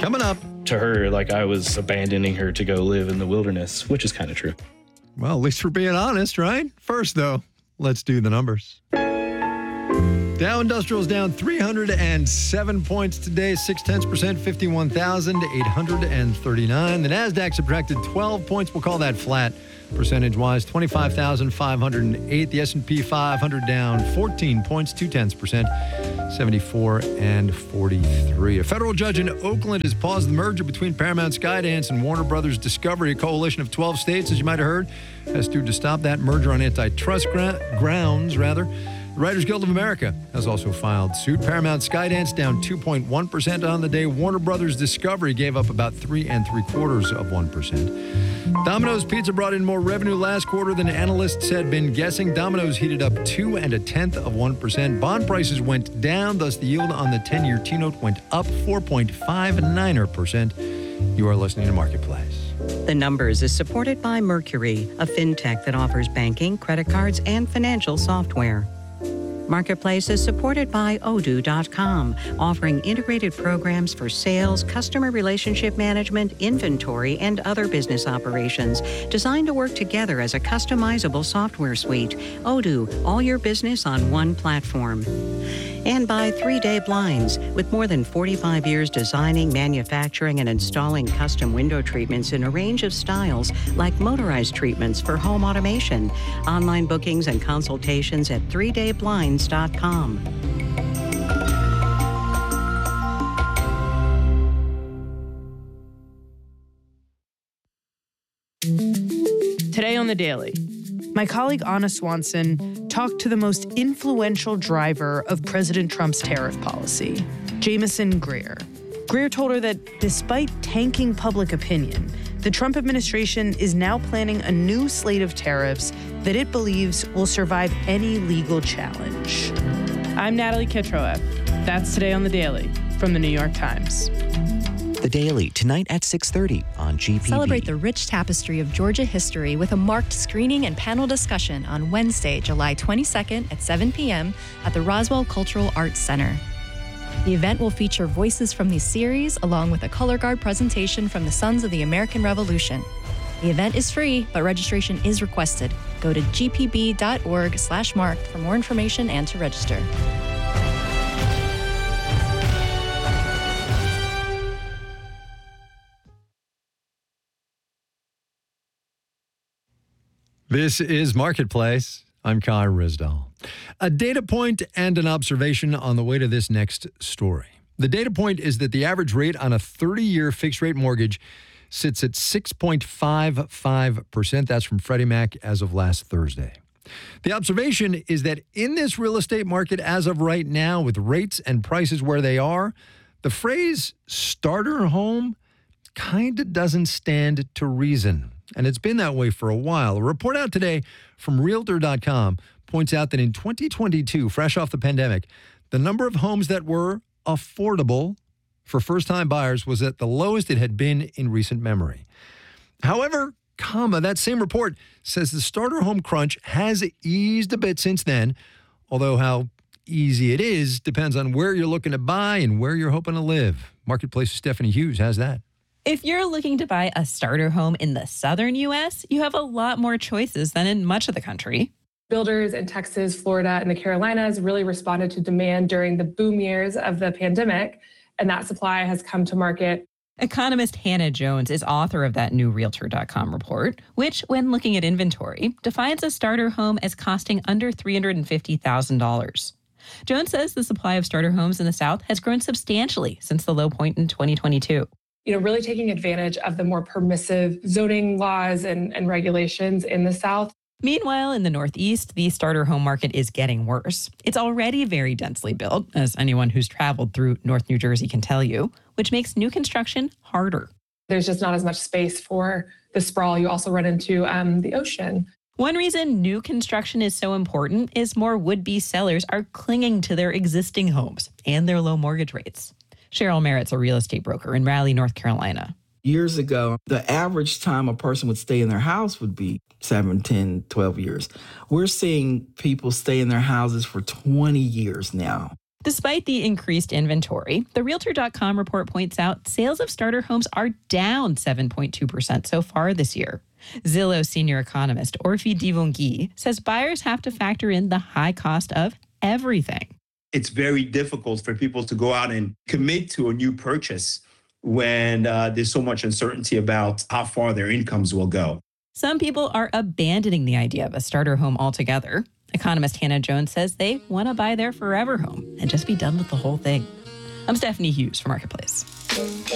Coming up, To her, like I was abandoning her to go live in the wilderness, which is kind of true. well, at least we're being honest, right? First, though, let's do the numbers. Dow Industrial's down 307 points today, 0.6%, 51,839. The NASDAQ subtracted 12 points. We'll call that flat percentage-wise, 25,508. The S&P 500 down 14 points, 0.2%, 74,43. A federal judge in Oakland has paused the merger between Paramount Skydance and Warner Brothers Discovery. A coalition of 12 states, as you might have heard, has sued to stop that merger on antitrust grounds. The Writers Guild of America has also filed suit. Paramount Skydance down 2.1% on the day. Warner Brothers Discovery gave up about 3.75%. Domino's Pizza brought in more revenue last quarter than analysts had been guessing. Domino's heated up 2.1%. Bond prices went down, thus the yield on the 10-year T-note went up 4.59%. You are listening to Marketplace. The Numbers is supported by Mercury, a fintech that offers banking, credit cards, and financial software. Marketplace is supported by Odoo.com, offering integrated programs for sales, customer relationship management, inventory, and other business operations designed to work together as a customizable software suite. Odoo, all your business on one platform. And by 3 Day Blinds, with more than 45 years designing, manufacturing, and installing custom window treatments in a range of styles, like motorized treatments for home automation. Online bookings and consultations at 3dayblinds.com. Today on The Daily, my colleague Anna Swanson talked to the most influential driver of President Trump's tariff policy, Jameson Greer. Greer told her that despite tanking public opinion, the Trump administration is now planning a new slate of tariffs that it believes will survive any legal challenge. I'm Natalie Kitroeff. That's Today on The Daily from The New York Times. The Daily, tonight at 6:30 on GPB. Celebrate the rich tapestry of Georgia history with a marked screening and panel discussion on Wednesday, July 22nd at 7 p.m. at the Roswell Cultural Arts Center. The event will feature voices from the series, along with a color guard presentation from the Sons of the American Revolution. The event is free, but registration is requested. Go to gpb.org/marked for more information and to register. This is Marketplace. I'm Kai Risdall. A data point and an observation on the way to this next story. The data point is that the average rate on a 30-year fixed-rate mortgage sits at 6.55%. That's from Freddie Mac as of last Thursday. The observation is that in this real estate market as of right now, with rates and prices where they are, the phrase starter home kind of doesn't stand to reason. And it's been that way for a while. A report out today from Realtor.com points out that in 2022, fresh off the pandemic, the number of homes that were affordable for first-time buyers was at the lowest it had been in recent memory. However, that same report says the starter home crunch has eased a bit since then, although how easy it is depends on where you're looking to buy and where you're hoping to live. Marketplace's Stephanie Hughes has that. If you're looking to buy a starter home in the southern U.S., you have a lot more choices than in much of the country. Builders in Texas, Florida, and the Carolinas really responded to demand during the boom years of the pandemic, and that supply has come to market. Economist Hannah Jones is author of that new Realtor.com report, which, when looking at inventory, defines a starter home as costing under $350,000. Jones says the supply of starter homes in the South has grown substantially since the low point in 2022. Really taking advantage of the more permissive zoning laws and regulations in the South. Meanwhile, in the Northeast, the starter home market is getting worse. It's already very densely built, as anyone who's traveled through North New Jersey can tell you, which makes new construction harder. There's just not as much space for the sprawl. You also run into the ocean. One reason new construction is so important is more would-be sellers are clinging to their existing homes and their low mortgage rates. Cheryl Merritt's a real estate broker in Raleigh, North Carolina. Years ago, the average time a person would stay in their house would be 7, 10, 12 years. We're seeing people stay in their houses for 20 years now. Despite the increased inventory, the Realtor.com report points out sales of starter homes are down 7.2% so far this year. Zillow senior economist Orphy Divongui says buyers have to factor in the high cost of everything. It's very difficult for people to go out and commit to a new purchase when there's so much uncertainty about how far their incomes will go. Some people are abandoning the idea of a starter home altogether. Economist Hannah Jones says they want to buy their forever home and just be done with the whole thing. I'm Stephanie Hughes for Marketplace.